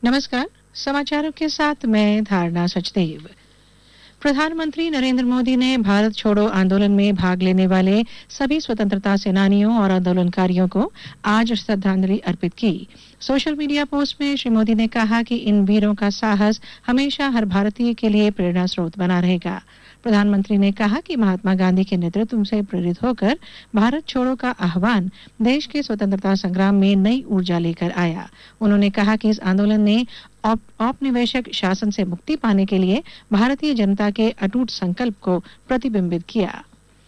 नमस्कार। समाचारों के साथ मैं धारणा सचदेव। प्रधानमंत्री नरेंद्र मोदी ने भारत छोड़ो आंदोलन में भाग लेने वाले सभी स्वतंत्रता सेनानियों और आंदोलनकारियों को आज श्रद्धांजलि अर्पित की। सोशल मीडिया पोस्ट में श्री मोदी ने कहा कि इन वीरों का साहस हमेशा हर भारतीय के लिए प्रेरणा स्रोत बना रहेगा। प्रधानमंत्री ने कहा कि महात्मा गांधी के नेतृत्व से प्रेरित होकर भारत छोड़ो का आह्वान देश के स्वतंत्रता संग्राम में नई ऊर्जा लेकर आया। उन्होंने कहा कि इस आंदोलन ने औपनिवेशिक शासन से मुक्ति पाने के लिए भारतीय जनता के अटूट संकल्प को प्रतिबिंबित किया।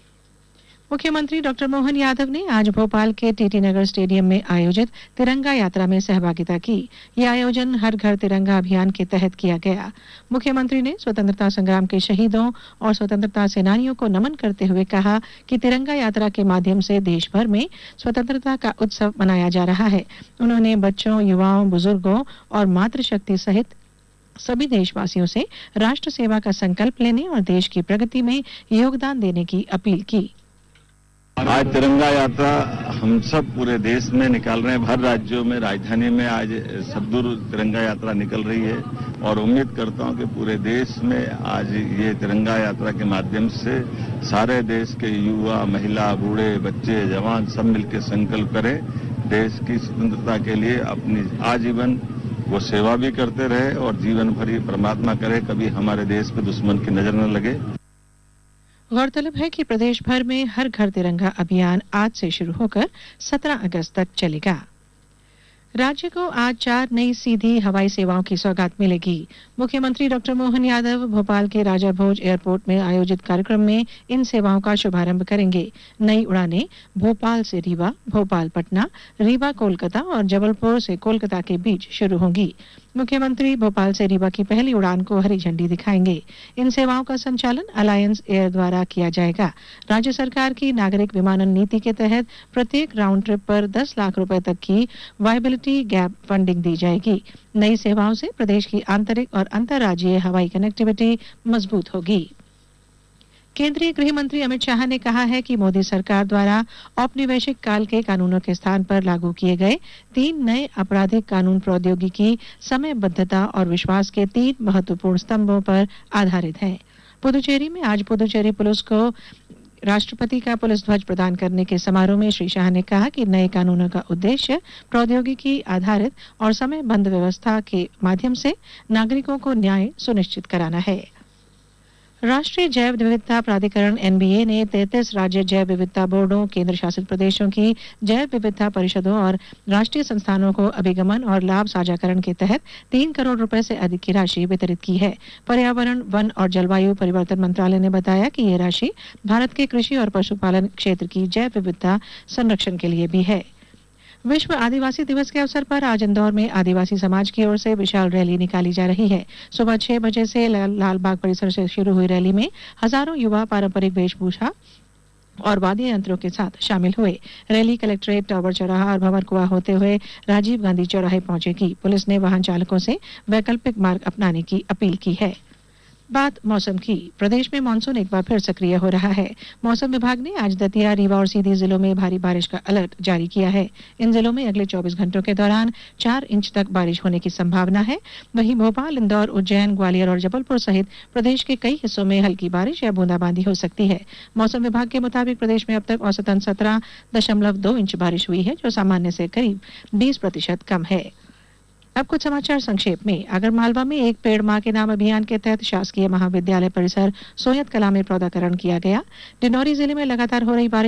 मुख्यमंत्री डॉक्टर मोहन यादव ने आज भोपाल के टीटी नगर स्टेडियम में आयोजित तिरंगा यात्रा में सहभागिता की। यह आयोजन हर घर तिरंगा अभियान के तहत किया गया। मुख्यमंत्री ने स्वतंत्रता संग्राम के शहीदों और स्वतंत्रता सेनानियों को नमन करते हुए कहा कि तिरंगा यात्रा के माध्यम से देश भर में स्वतंत्रता का उत्सव मनाया जा रहा है। उन्होंने बच्चों, युवाओं, बुजुर्गों और मातृशक्ति सहित सभी देशवासियों से राष्ट्र सेवा का संकल्प लेने और देश की प्रगति में योगदान देने की अपील की। आज तिरंगा यात्रा हम सब पूरे देश में निकाल रहे हैं। हर राज्यों में, राजधानी में आज सबदूर तिरंगा यात्रा निकल रही है और उम्मीद करता हूं कि पूरे देश में आज ये तिरंगा यात्रा के माध्यम से सारे देश के युवा, महिला, बूढ़े, बच्चे, जवान सब मिलकर संकल्प करें देश की स्वतंत्रता के लिए अपनी आजीवन वो सेवा भी करते रहे और जीवन भर ये परमात्मा करे कभी हमारे देश पे दुश्मन की नजर न लगे। गौरतलब है कि प्रदेश भर में हर घर तिरंगा अभियान आज से शुरू होकर 17 अगस्त तक चलेगा। राज्य को आज 4 नई सीधी हवाई सेवाओं की सौगात मिलेगी। मुख्यमंत्री डॉक्टर मोहन यादव भोपाल के राजा भोज एयरपोर्ट में आयोजित कार्यक्रम में इन सेवाओं का शुभारंभ करेंगे। नई उड़ानें भोपाल से रीवा, भोपाल पटना, रीवा कोलकाता और जबलपुर से कोलकाता के बीच शुरू होंगी। मुख्यमंत्री भोपाल से रीवा की पहली उड़ान को हरी झंडी दिखाएंगे। इन सेवाओं का संचालन अलायंस एयर द्वारा किया जाएगा। राज्य सरकार की नागरिक विमानन नीति के तहत प्रत्येक राउंड ट्रिप पर 10 लाख रुपए तक की वायबिलिटी गैप फंडिंग दी जाएगी। नई सेवाओं से प्रदेश की आंतरिक और अंतर्राज्यीय हवाई कनेक्टिविटी मजबूत होगी। केंद्रीय गृह मंत्री अमित शाह ने कहा है कि मोदी सरकार द्वारा औपनिवेशिक काल के कानूनों के स्थान पर लागू किए गए 3 नए आपराधिक कानून प्रौद्योगिकी समयबद्धता और विश्वास के 3 महत्वपूर्ण स्तंभों पर आधारित हैं। पुदुचेरी में आज पुदुचेरी पुलिस को राष्ट्रपति का पुलिस ध्वज प्रदान करने के समारोह में श्री शाह ने कहा कि नए कानूनों का उद्देश्य प्रौद्योगिकी आधारित और समयबद्ध व्यवस्था के माध्यम से नागरिकों को न्याय सुनिश्चित कराना है। राष्ट्रीय जैव विविधता प्राधिकरण एनबीए ने 33 राज्य जैव विविधता बोर्डों, केंद्र शासित प्रदेशों की जैव विविधता परिषदों और राष्ट्रीय संस्थानों को अभिगमन और लाभ साझाकरण के तहत 3 करोड़ रुपए से अधिक की राशि वितरित की है। पर्यावरण, वन और जलवायु परिवर्तन मंत्रालय ने बताया कि ये राशि भारत के कृषि और पशुपालन क्षेत्र की जैव विविधता संरक्षण के लिए भी है। विश्व आदिवासी दिवस के अवसर पर आज इंदौर में आदिवासी समाज की ओर से विशाल रैली निकाली जा रही है। सुबह 6 बजे से लाल बाग परिसर से शुरू हुई रैली में हजारों युवा पारंपरिक वेशभूषा और वाद्य यंत्रों के साथ शामिल हुए। रैली कलेक्ट्रेट, टावर चौराहा और भंवर कुआं होते हुए राजीव गांधी चौराहे पहुंचेगी। पुलिस ने वाहन चालकों से वैकल्पिक मार्ग अपनाने की अपील की है। बात मौसम की। प्रदेश में मानसून एक बार फिर सक्रिय हो रहा है। मौसम विभाग ने आज दतिया, रीवा और सीधी जिलों में भारी बारिश का अलर्ट जारी किया है। इन जिलों में अगले 24 घंटों के दौरान 4 इंच तक बारिश होने की संभावना है। वहीं भोपाल, इंदौर, उज्जैन, ग्वालियर और जबलपुर सहित प्रदेश के कई हिस्सों में हल्की बारिश या बूंदाबांदी हो सकती है। मौसम विभाग के मुताबिक प्रदेश में अब तक औसतन 17.2 इंच बारिश हुई है, जो सामान्य से करीब 20% कम है। अब कुछ समाचार संक्षेप में। आगरमालवा में एक पेड़ मां के नाम अभियान के तहत शासकीय महाविद्यालय परिसर सोयत कला में पौधाकरण किया गया। डिंडौरी जिले में लगातार हो रही बारिश